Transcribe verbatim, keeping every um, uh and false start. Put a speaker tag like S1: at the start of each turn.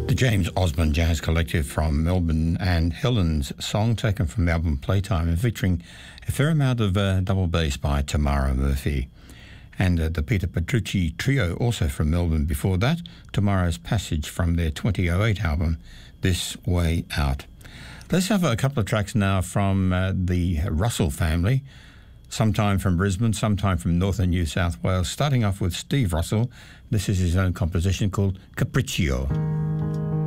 S1: The James Osmond Jazz Collective from Melbourne, and Helen's song taken from the album Playtime and featuring a fair amount of uh, double bass by Tamara Murphy. And uh, the Peter Petrucci Trio, also from Melbourne before that, Tomorrow's Passage from their twenty oh eight album, This Way Out. Let's have a couple of tracks now from uh, the Russell family, sometime from Brisbane, sometime from northern New South Wales, starting off with Steve Russell. This is his own composition called Capriccio.